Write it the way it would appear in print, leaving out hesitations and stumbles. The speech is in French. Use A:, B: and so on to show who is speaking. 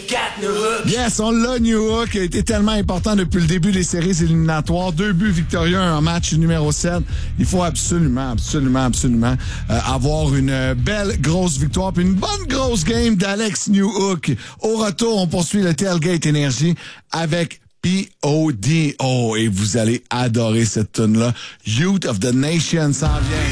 A: Yes, on l'a, New Hook, qui a été tellement important depuis le début des séries éliminatoires. 2 buts victorieux en match numéro 7. Il faut absolument avoir une belle grosse victoire puis une bonne grosse game d'Alex New Hook. Au retour, on poursuit le Tailgate Énergie avec POD. Oh, et vous allez adorer cette tune-là. Youth of the Nation s'en vient.